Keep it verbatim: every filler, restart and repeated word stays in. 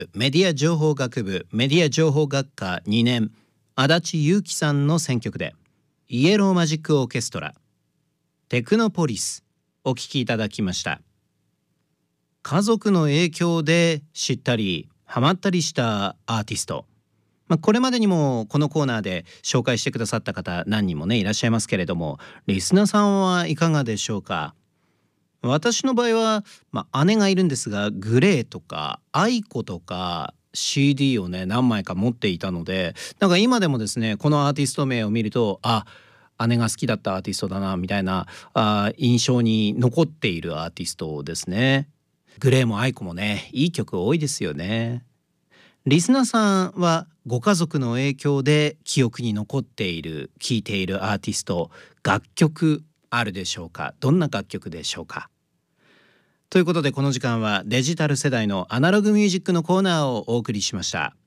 メディア情報学部メディア情報学科にねん足立裕樹さんの選曲でイエローマジックオーケストラテクノポリスお聴きいただきました。家族の影響で知ったりハマったりしたアーティスト、まあ、これまでにもこのコーナーで紹介してくださった方何人もねいらっしゃいますけれども、リスナーさんはいかがでしょうか。私の場合は、まあ、姉がいるんですがグレーとかアイコとか シーディー をね何枚か持っていたので、なんか今でもですねこのアーティスト名を見ると、あ、姉が好きだったアーティストだなみたいなあ印象に残っているアーティストですね。グレーもアイコもねいい曲多いですよね。リスナーさんはご家族の影響で記憶に残っている聴いているアーティスト、楽曲あるでしょうか。どんな楽曲でしょうか。ということでこの時間はデジタル世代のアナログミュージックのコーナーをお送りしました。